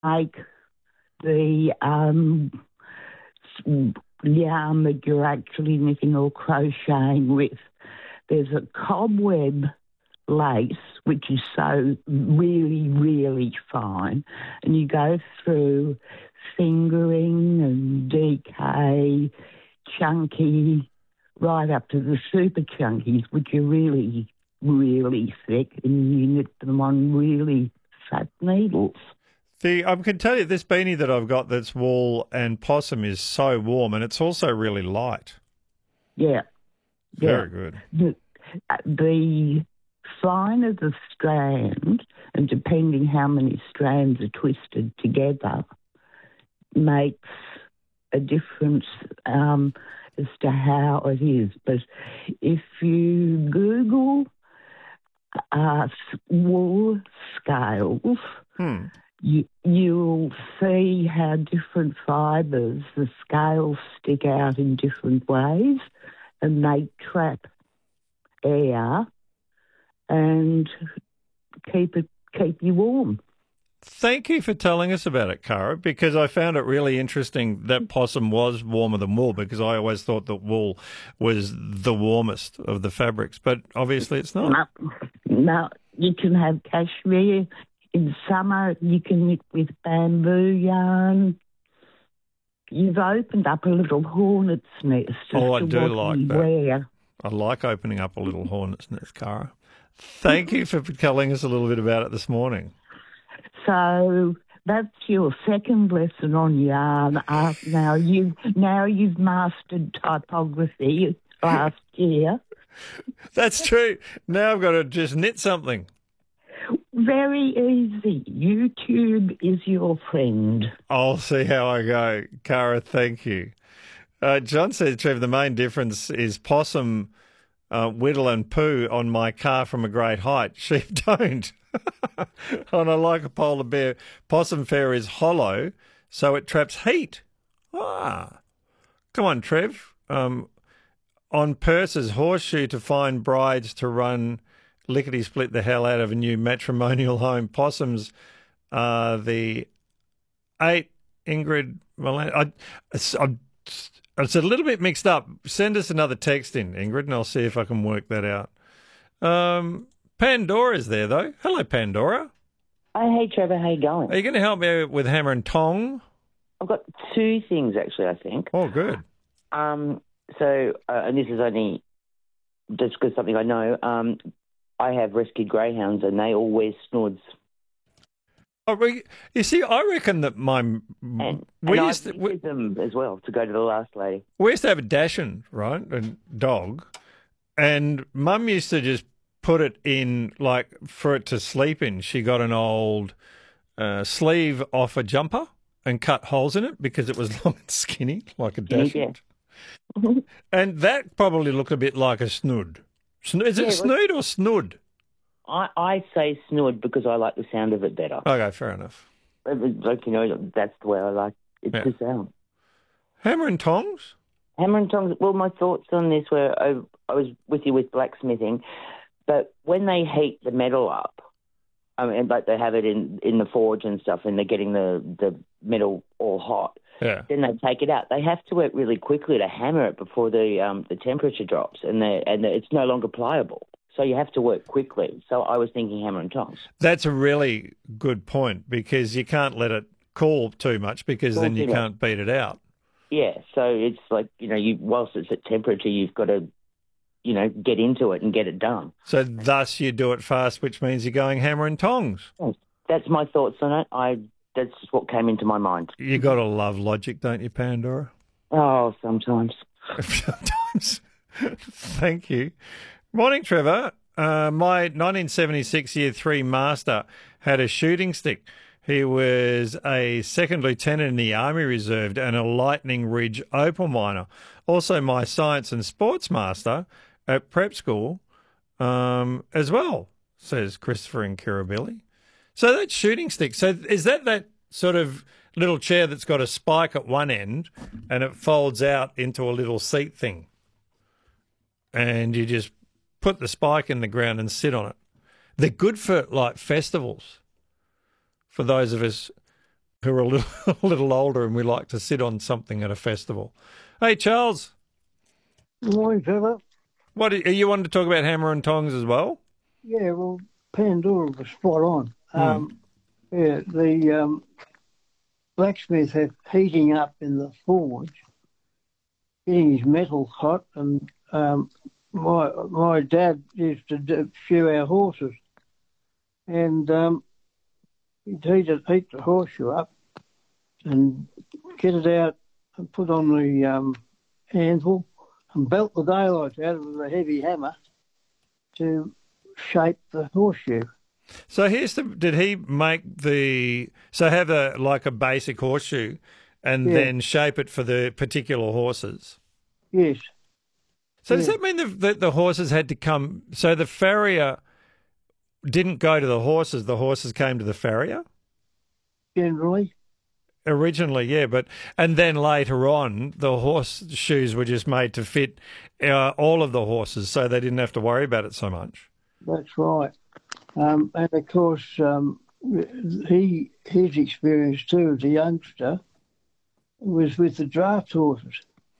make the yarn that you're actually knitting or crocheting with. There's a cobweb lace, which is so really, really fine, and you go through fingering and DK, chunky, right up to the super chunkies, which are really, really thick, and you knit them on really fat needles. I can tell you this beanie that I've got that's wool and possum is so warm, and it's also really light. Yeah. Very good. The finer the strand, and depending how many strands are twisted together, makes a difference as to how it is. But if you Google wool scales, you'll see how different fibres, the scales stick out in different ways, and they trap air and keep you warm. Thank you for telling us about it, Cara, because I found it really interesting that possum was warmer than wool, because I always thought that wool was the warmest of the fabrics, but obviously it's not. No, you can have cashmere. In summer, you can knit with bamboo yarn. You've opened up a little hornet's nest. Oh, I do like that. I like opening up a little hornet's nest, Cara. Thank you for telling us a little bit about it this morning. So that's your second lesson on yarn. Now you've mastered typography last year. That's true. Now I've got to just knit something. Very easy. YouTube is your friend. I'll see how I go. Cara, thank you. John says, Trevor, the main difference is possum whittle and poo on my car from a great height. Sheep don't. And I like a polar bear. Possum fur is hollow, so it traps heat. Come on, Trev. On purses, horseshoe to find brides to run lickety-split the hell out of a new matrimonial home. Possums are the 8 Ingrid Milan. It's a little bit mixed up. Send us another text in, Ingrid, and I'll see if I can work that out. Pandora's there, though. Hello, Pandora. Oh, hey, Trevor. How you going? Are you going to help me with hammer and tong? I've got 2 things, actually, I think. Oh, good. And this is only just because something I know. I have rescued greyhounds, and they all wear snoods. Oh, you see, I reckon that we used to use them as well to go to the last lady. We used to have a Dachshund, right, a dog, and Mum used to just put it in, like, for it to sleep in. She got an old sleeve off a jumper and cut holes in it because it was long and skinny, like a Dachshund. Yeah. And that probably looked a bit like a snood. Is it snood or snood? I say snood because I like the sound of it better. Okay, fair enough. Like, that's the way I like it to sound. Hammer and tongs? Hammer and tongs. Well, my thoughts on this were I was with you with blacksmithing, but when they heat the metal up, and like they have it in the forge and stuff, and they're getting the metal all hot, then they take it out. They have to work really quickly to hammer it before the temperature drops, and it's no longer pliable. So you have to work quickly. So I was thinking hammer and tongs. That's a really good point, because you can't let it cool too much, because then you can't beat it out. Yeah, so it's like, whilst it's at temperature, you've got to, get into it and get it done. So thus you do it fast, which means you're going hammer and tongs. That's my thoughts on it. That's what came into my mind. You got to love logic, don't you, Pandora? Oh, sometimes. Sometimes. Thank you. Morning, Trevor. My 1976 Year 3 master had a shooting stick. He was a second lieutenant in the Army Reserve and a Lightning Ridge opal miner. Also my science and sports master at prep school as well, says Christopher in Kirribilli. So that shooting stick, so is that sort of little chair that's got a spike at one end and it folds out into a little seat thing? And you just put the spike in the ground and sit on it. They're good for, like, festivals. For those of us who are a little, a little older and we like to sit on something at a festival. Hey, Charles, Good morning, fella. what are you wanting to talk about hammer and tongs as well? Yeah, well, Pandora was spot on. Yeah, the blacksmith had heating up in the forge, getting his metal hot, and my dad used to shoe our horses, and he'd heat the horseshoe up and get it out and put on the anvil and belt the daylights out of it with a heavy hammer to shape the horseshoe. So did he make have a basic horseshoe and then shape it for the particular horses? Yes. So does that mean that the horses had to come, so the farrier didn't go to the horses came to the farrier? Generally. Originally, yeah, and then later on, the horseshoes were just made to fit all of the horses, so they didn't have to worry about it so much. That's right. And of course, his experience too as a youngster was with the draft horses.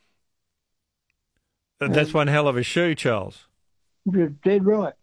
That's one hell of a shoe, Charles. You're dead right.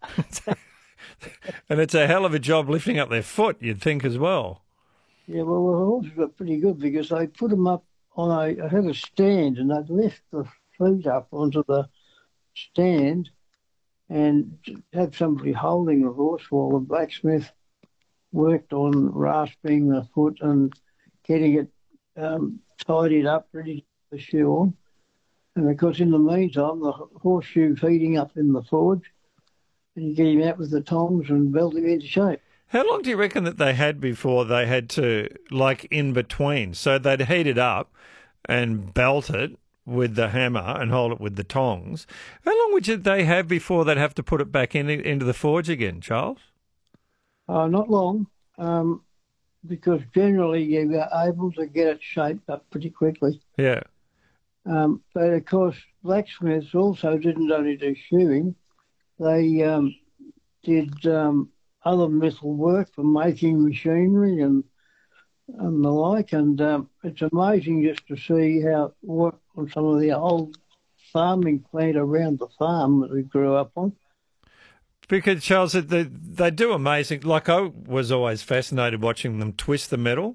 And it's a hell of a job lifting up their foot, you'd think as well. Yeah, well, the horses were pretty good because they put them up on I had a stand, and they'd lift the feet up onto the stand and have somebody holding the horse while the blacksmith worked on rasping the foot and getting it tidied up, ready to put the shoe on. And of course, in the meantime, the horseshoe's heating up in the forge, and you get him out with the tongs and belt him into shape. How long do you reckon that they had before they had to, in between? So they'd heat it up and belt it with the hammer and hold it with the tongs. How long would they have before they'd have to put it back into the forge again, Charles? Not long, because generally you are able to get it shaped up pretty quickly. Yeah. But of course, blacksmiths also didn't only do shoeing; they did other metal work for making machinery and the like. And it's amazing just to see what on some of the old farming plant around the farm that we grew up on. Because, Charles, they do amazing. I was always fascinated watching them twist the metal.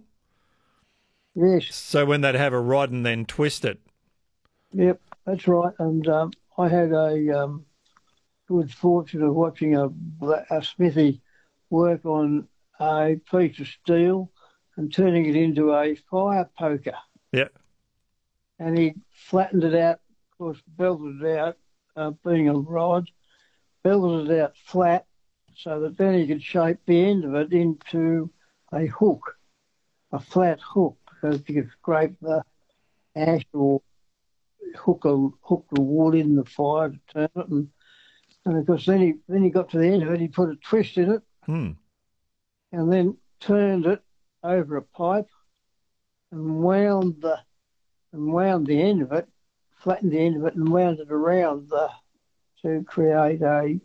Yes. So when they'd have a rod and then twist it. Yep, that's right. And I had a good fortune of watching a smithy work on a piece of steel and turning it into a fire poker. Yeah. And he flattened it out, of course, belted it out, being a rod, belted it out flat so that then he could shape the end of it into a hook, a flat hook, so that you could scrape the ash or hook the wood in the fire to turn it. And of course, then he got to the end of it, he put a twist in it, and then turned it over a pipe and wound the end of it, flattened the end of it, and wound it around to create a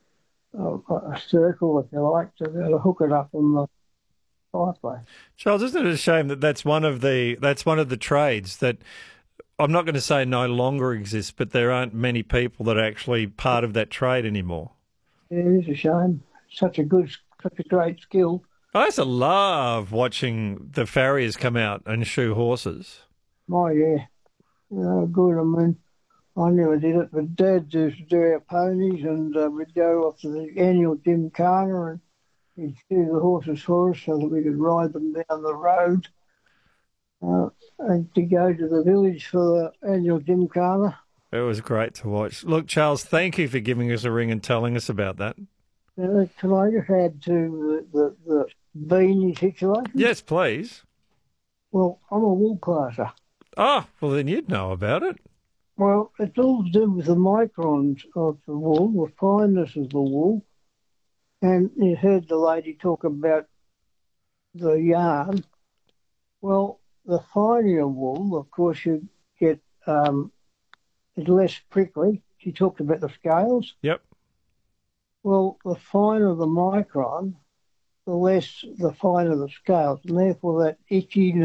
circle, if you like, to be able to hook it up on the fireplace. Charles, isn't it a shame that that's one of the trades that I'm not going to say no longer exists, but there aren't many people that are actually part of that trade anymore? Yeah, it is a shame. Such a great skill. I used to love watching the farriers come out and shoe horses. Oh, yeah. Good. I mean, I never did it, but Dad used to do our ponies, and we'd go off to the annual gymkhana and he'd shoe the horses for us so that we could ride them down the road and to go to the village for the annual gymkhana. It was great to watch. Look, Charles, thank you for giving us a ring and telling us about that. Can I just add to the beanie situation? Yes, please. Well, I'm a wool classer. Oh, well, then you'd know about it. Well, it's all to do with the microns of the wool, the fineness of the wool. And you heard the lady talk about the yarn. Well, the finer wool, of course, you get it's less prickly. She talked about the scales. Yep. Well, the finer the micron, the finer the scales, and therefore that itchiness